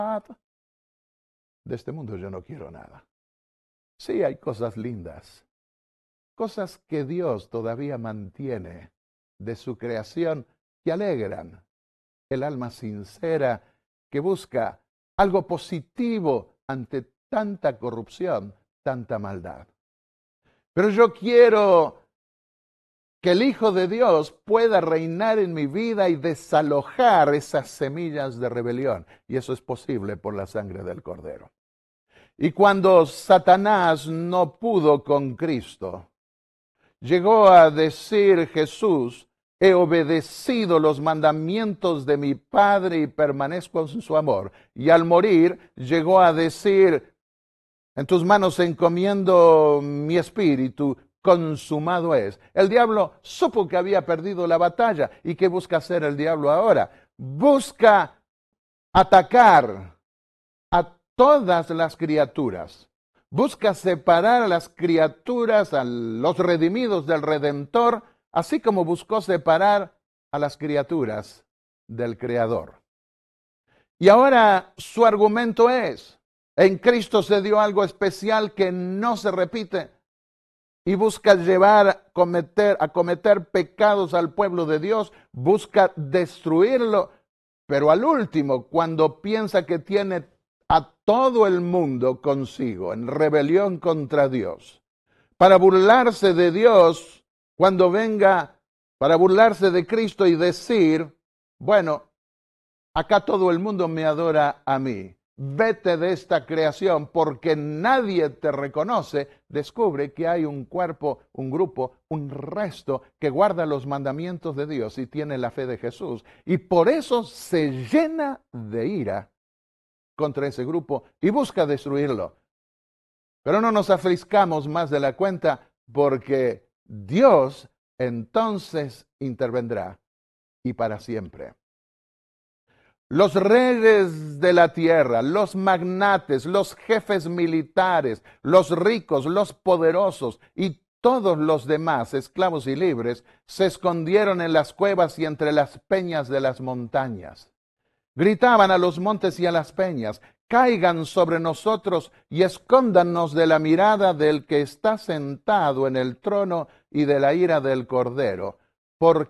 De este mundo yo no quiero nada. Sí, hay cosas lindas, cosas que Dios todavía mantiene de su creación que alegran el alma sincera que busca algo positivo ante tanta corrupción, tanta maldad. Pero yo quiero que el Hijo de Dios pueda reinar en mi vida y desalojar esas semillas de rebelión. Y eso es posible por la sangre del Cordero. Y cuando Satanás no pudo con Cristo, llegó a decir Jesús: he obedecido los mandamientos de mi Padre y permanezco en su amor. Y al morir llegó a decir: en tus manos encomiendo mi espíritu, consumado es. El diablo supo que había perdido la batalla. ¿Y qué busca hacer el diablo ahora? Busca atacar a todas las criaturas. Busca separar a las criaturas, a los redimidos del Redentor, así como buscó separar a las criaturas del Creador. Y ahora su argumento es: en Cristo se dio algo especial que no se repite, y busca llevar a cometer pecados al pueblo de Dios, busca destruirlo, pero al último, cuando piensa que tiene a todo el mundo consigo, en rebelión contra Dios, para burlarse de Dios, cuando venga para burlarse de Cristo y decir: bueno, acá todo el mundo me adora a mí, vete de esta creación porque nadie te reconoce, descubre que hay un cuerpo, un grupo, un resto que guarda los mandamientos de Dios y tiene la fe de Jesús. Y por eso se llena de ira contra ese grupo y busca destruirlo. Pero no nos aflizcamos más de la cuenta, porque Dios entonces intervendrá, y para siempre. Los reyes de la tierra, los magnates, los jefes militares, los ricos, los poderosos y todos los demás, esclavos y libres, se escondieron en las cuevas y entre las peñas de las montañas. Gritaban a los montes y a las peñas: caigan sobre nosotros y escóndanos de la mirada del que está sentado en el trono y de la ira del Cordero. Porque